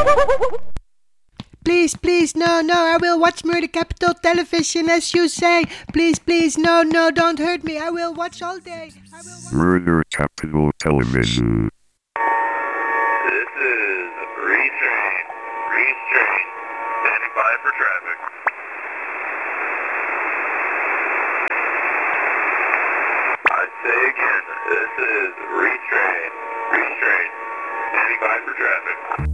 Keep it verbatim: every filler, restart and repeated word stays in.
Please, please, no, no, I will watch Murder Capital television as you say. Please, please, no, no, don't hurt me. I will watch all day. I will watch- Murder Capital Television. This is Restrain. Restrain. Standing by for traffic. I say again, this is Restrain. Restrain. Standing by for traffic.